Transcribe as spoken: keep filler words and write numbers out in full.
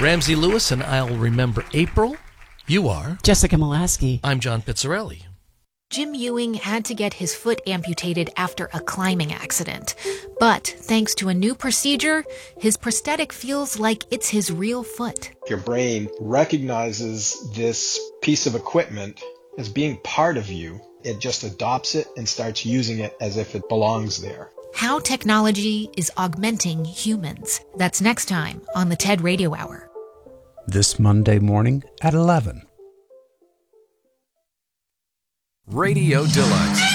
Ramsey Lewis and I'll Remember April. You are Jessica Molaski. I'm John Pizzarelli. Jim Ewing had to get his foot amputated after a climbing accident. But thanks to a new procedure, his prosthetic feels like it's his real foot. Your brain recognizes this piece of equipment as being part of you. It just adopts it and starts using it as if it belongs there. How technology is augmenting humans. That's next time on the TED Radio Hour. This Monday morning at eleven. Radio Deluxe.